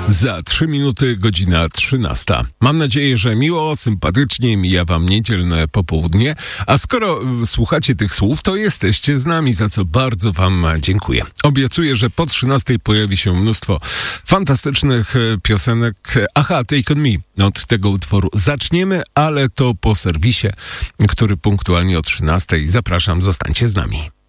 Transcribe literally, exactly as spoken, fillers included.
Za trzy minuty godzina trzynasta. Mam nadzieję, że miło, sympatycznie mija wam niedzielne popołudnie, a skoro słuchacie tych słów, to jesteście z nami, za co bardzo wam dziękuję. Obiecuję, że po trzynastej pojawi się mnóstwo fantastycznych piosenek. Aha, Take On Me. Od tego utworu zaczniemy, ale to po serwisie, który punktualnie o trzynastej. Zapraszam, zostańcie z nami.